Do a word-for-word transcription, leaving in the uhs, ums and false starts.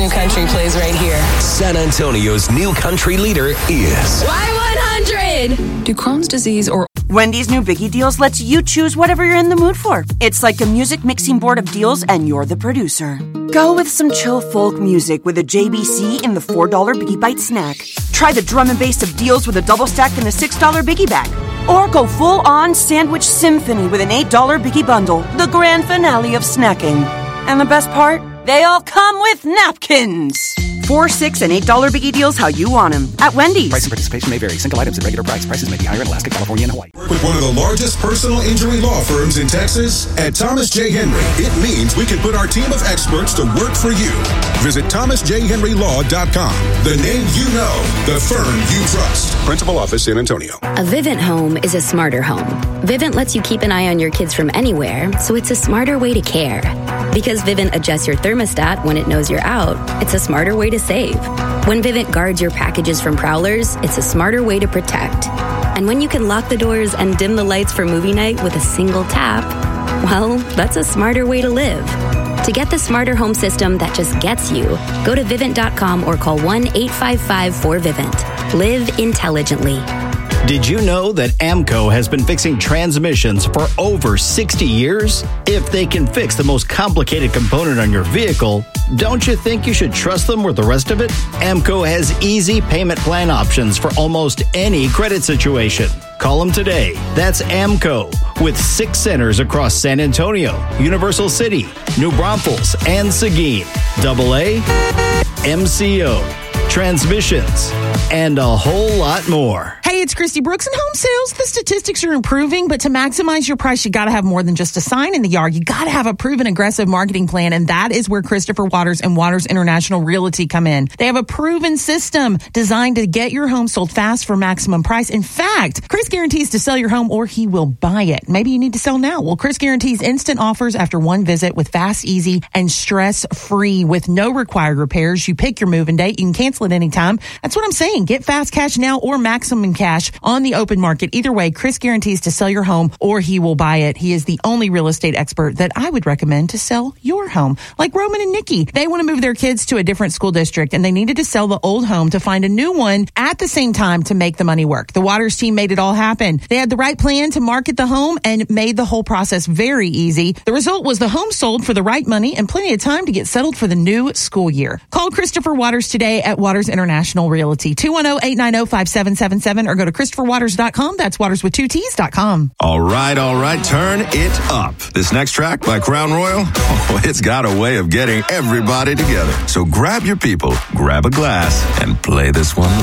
new country plays right here. San Antonio's new country leader is Y one hundred. Do Crohn's disease or Wendy's new Biggie Deals lets you choose whatever you're in the mood for. It's like a music mixing board of deals, and you're the producer. Go with some chill folk music with a J B C in the four dollar Biggie Bite snack. Try the drum and bass of deals with a double stack in the six dollar Biggie Bag. Or go full-on sandwich symphony with an eight dollar Biggie Bundle, the grand finale of snacking. And the best part? They all come with napkins. Four, six, and eight dollar Biggie Deals how you want them at Wendy's. Price and participation may vary. Single items at regular price. Prices may be higher in Alaska, California, and Hawaii. With one of the largest personal injury law firms in Texas, at Thomas J. Henry, it means we can put our team of experts to work for you. Visit thomas j henry law dot com. The name you know, the firm you trust. Principal office, San Antonio. A Vivint home is a smarter home. Vivint lets you keep an eye on your kids from anywhere, so it's a smarter way to care. Because Vivint adjusts your thermostat when it knows you're out, it's a smarter way to save. When Vivint guards your packages from prowlers, it's a smarter way to protect. And when you can lock the doors and dim the lights for movie night with a single tap, well, that's a smarter way to live. To get the smarter home system that just gets you, go to Vivint dot com or call one eight five five four Vivint. Live intelligently. Did you know that AMCO has been fixing transmissions for over sixty years? If they can fix the most complicated component on your vehicle, don't you think you should trust them with the rest of it? AMCO has easy payment plan options for almost any credit situation. Call them today. That's AMCO, with six centers across San Antonio, Universal City, New Braunfels, and Seguin. Double A, M C O, transmissions, and a whole lot more. Hey, it's Christy Brooks. In home sales, the statistics are improving, but to maximize your price, you got to have more than just a sign in the yard. You got to have a proven aggressive marketing plan, and that is where Christopher Waters and Waters International Realty come in. They have a proven system designed to get your home sold fast for maximum price. In fact, Chris guarantees to sell your home or he will buy it. Maybe you need to sell now. Well, Chris guarantees instant offers after one visit with fast, easy, and stress-free with no required repairs. You pick your move-in date. You can cancel at any time. That's what I'm saying. Get fast cash now or maximum cash on the open market. Either way, Chris guarantees to sell your home or he will buy it. He is the only real estate expert that I would recommend to sell your home. Like Roman and Nikki, they want to move their kids to a different school district and they needed to sell the old home to find a new one at the same time to make the money work. The Waters team made it all happen. They had the right plan to market the home and made the whole process very easy. The result was the home sold for the right money and plenty of time to get settled for the new school year. Call Christopher Waters today at Waters International Realty, two one zero, eight nine zero, five seven seven seven, or go to christopher waters dot com. That's waters with two T's dot com. All right, all right, turn it up. This next track by Crown Royal, oh, it's got a way of getting everybody together. So grab your people, grab a glass, and play this one